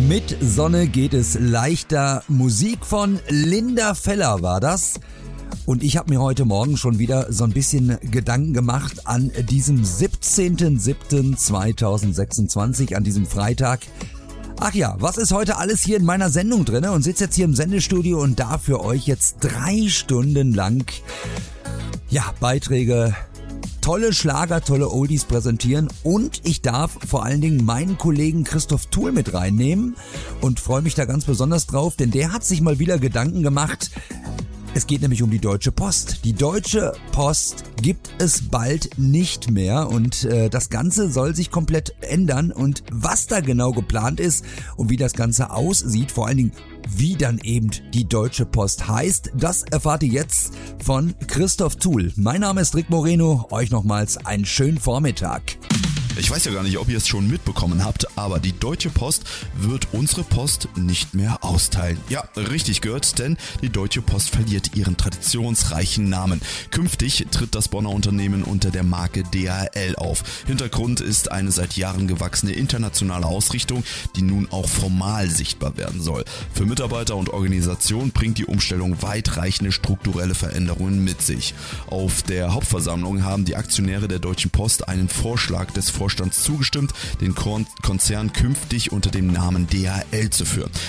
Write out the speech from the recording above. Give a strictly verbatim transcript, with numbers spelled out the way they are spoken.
Mit Sonne geht es leichter. Musik von Linda Feller war das. Und ich habe mir heute Morgen schon wieder so ein bisschen Gedanken gemacht an diesem siebzehnten siebten zweitausendsechsundzwanzig, an diesem Freitag. Ach ja, was ist heute alles hier in meiner Sendung drin? Und sitze jetzt hier im Sendestudio und darf für euch jetzt drei Stunden lang ja, Beiträge, tolle Schlager, tolle Oldies präsentieren, und ich darf vor allen Dingen meinen Kollegen Christoph Thuhl mit reinnehmen und freue mich da ganz besonders drauf, denn der hat sich mal wieder Gedanken gemacht. Es geht nämlich um die Deutsche Post. Die Deutsche Post gibt es bald nicht mehr und äh, das Ganze soll sich komplett ändern, und was da genau geplant ist und wie das Ganze aussieht, vor allen Dingen wie dann eben die Deutsche Post heißt, das erfahrt ihr jetzt von Christoph Thuhl. Mein Name ist Rick Moreno, euch nochmals einen schönen Vormittag. Ich weiß ja gar nicht, ob ihr es schon mitbekommen habt, aber die Deutsche Post wird unsere Post nicht mehr austeilen. Ja, richtig gehört, denn die Deutsche Post verliert ihren traditionsreichen Namen. Künftig tritt das Bonner Unternehmen unter der Marke D H L auf. Hintergrund ist eine seit Jahren gewachsene internationale Ausrichtung, die nun auch formal sichtbar werden soll. Für Mitarbeiter und Organisation bringt die Umstellung weitreichende strukturelle Veränderungen mit sich. Auf der Hauptversammlung haben die Aktionäre der Deutschen Post einen Vorschlag des Vorstands zugestimmt, den Konzern künftig unter dem Namen D H L zu führen.